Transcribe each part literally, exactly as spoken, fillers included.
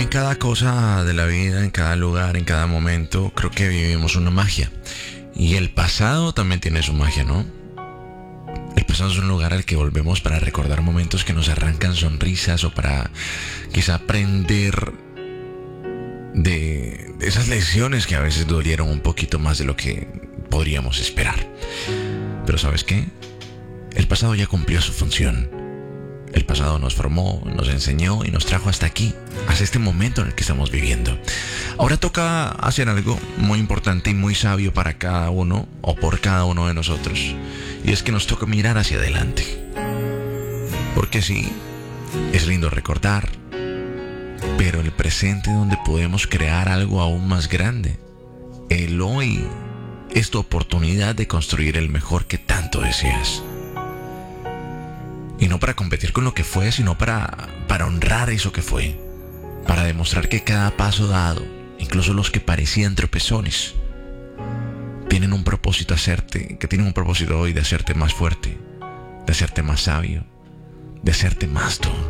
En cada cosa de la vida, en cada lugar, en cada momento, creo que vivimos una magia. Y el pasado también tiene su magia, ¿no? El pasado es un lugar al que volvemos para recordar momentos que nos arrancan sonrisas o para quizá aprender de, de esas lecciones que a veces dolieron un poquito más de lo que podríamos esperar. Pero ¿sabes qué? El pasado ya cumplió su función. El pasado nos formó, nos enseñó y nos trajo hasta aquí, hasta este momento en el que estamos viviendo. Ahora toca hacer algo muy importante y muy sabio para cada uno o por cada uno de nosotros. Y es que nos toca mirar hacia adelante. Porque sí, es lindo recordar, pero el presente es donde podemos crear algo aún más grande. El hoy es tu oportunidad de construir el mejor que tanto deseas. Y no para competir con lo que fue, sino para, para honrar eso que fue. Para demostrar que cada paso dado, incluso los que parecían tropezones, tienen un propósito hacerte, que tienen un propósito hoy de hacerte más fuerte, de hacerte más sabio, de hacerte más tú.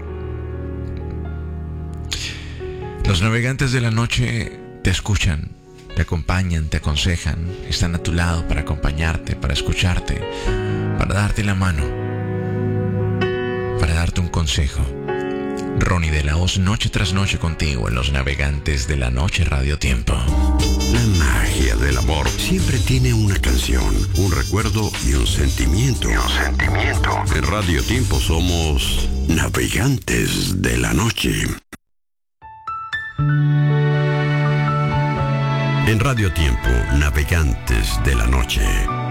Los navegantes de la noche te escuchan, te acompañan, te aconsejan, están a tu lado para acompañarte, para escucharte, para darte la mano, para darte un consejo. Ronnie de la Hoz, noche tras noche contigo en Los Navegantes de la Noche Radio Tiempo. La magia del amor siempre tiene una canción, un recuerdo y un sentimiento. Y un sentimiento. En Radio Tiempo somos Navegantes de la Noche. En Radio Tiempo, Navegantes de la Noche.